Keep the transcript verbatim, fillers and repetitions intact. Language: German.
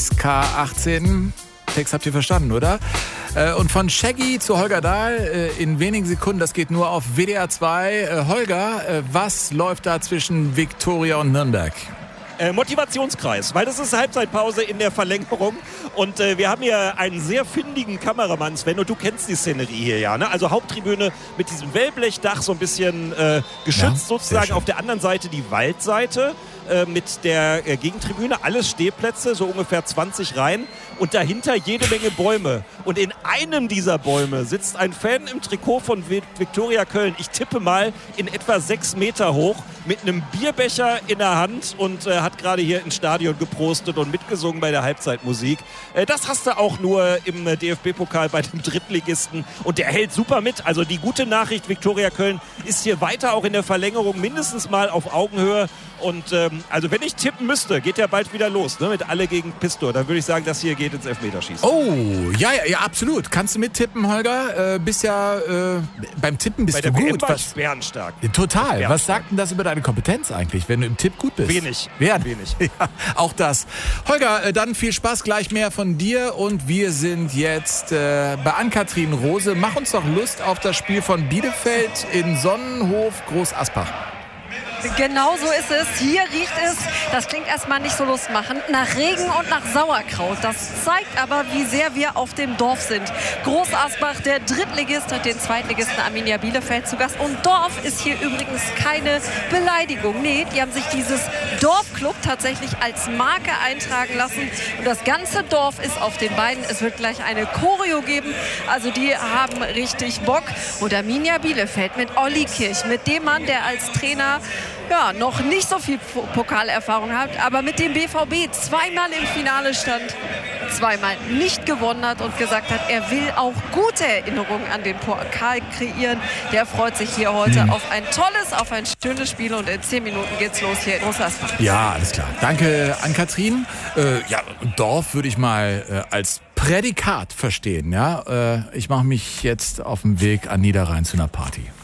S K achtzehn. Text habt ihr verstanden, oder? Und von Shaggy zu Holger Dahl in wenigen Sekunden, das geht nur auf W D R zwei. Holger, was läuft da zwischen Viktoria und Nürnberg? Äh, Motivationskreis, weil das ist Halbzeitpause in der Verlängerung und äh, wir haben hier einen sehr findigen Kameramann, Sven, und du kennst die Szenerie hier ja, ne? Also Haupttribüne mit diesem Wellblechdach so ein bisschen äh, geschützt, ja, sozusagen. Auf der anderen Seite die Waldseite äh, mit der äh, Gegentribüne, alles Stehplätze, so ungefähr zwanzig Reihen und dahinter jede Menge Bäume. Und in einem dieser Bäume sitzt ein Fan im Trikot von Viktoria Köln, ich tippe mal in etwa sechs Meter hoch, mit einem Bierbecher in der Hand und äh, hat gerade hier ins Stadion geprostet und mitgesungen bei der Halbzeitmusik. Äh, das hast du auch nur im äh, D F B-Pokal bei dem Drittligisten und der hält super mit. Also die gute Nachricht, Viktoria Köln ist hier weiter auch in der Verlängerung mindestens mal auf Augenhöhe. Und ähm, also wenn ich tippen müsste, geht ja bald wieder los, ne, mit Alle gegen Pistor. Dann würde ich sagen, das hier geht ins Elfmeterschießen. Oh, ja, ja, ja, absolut. Kannst du mittippen, Holger? Äh, bist ja äh, beim Tippen bist Bei du der gut. Was bärenstark. Total. Bärenstark. Was sagt denn das über deine Kompetenz eigentlich, wenn du im Tipp gut bist? Wenig. Wer? Wenig. Ja, auch das. Holger, äh, dann viel Spaß, gleich mehr von dir. Und wir sind jetzt äh, bei Ann-Kathrin Rose. Mach uns doch Lust auf das Spiel von Bielefeld in Sonnenhof Groß Asbach. Genau so ist es. Hier riecht es, das klingt erstmal nicht so lustmachend, nach Regen und nach Sauerkraut. Das zeigt aber, wie sehr wir auf dem Dorf sind. Groß Asbach, der Drittligist, hat den Zweitligisten Arminia Bielefeld zu Gast. Und Dorf ist hier übrigens keine Beleidigung. Nee, die haben sich dieses Dorfclub tatsächlich als Marke eintragen lassen. Und das ganze Dorf ist auf den Beinen. Es wird gleich eine Choreo geben. Also die haben richtig Bock. Und Arminia Bielefeld mit Olli Kirch, mit dem Mann, der als Trainer ja, noch nicht so viel Pokalerfahrung hat, aber mit dem B V B zweimal im Finale stand, zweimal nicht gewonnen hat und gesagt hat, er will auch gute Erinnerungen an den Pokal kreieren. Der freut sich hier heute mhm. auf ein tolles, auf ein schönes Spiel und in zehn Minuten geht's los hier in Groß Asbach. Ja, alles klar. Danke, Ann-Kathrin. Äh, ja, Dorf würde ich mal äh, als Prädikat verstehen. Ja? Äh, ich mache mich jetzt auf den Weg an Niederrhein zu einer Party.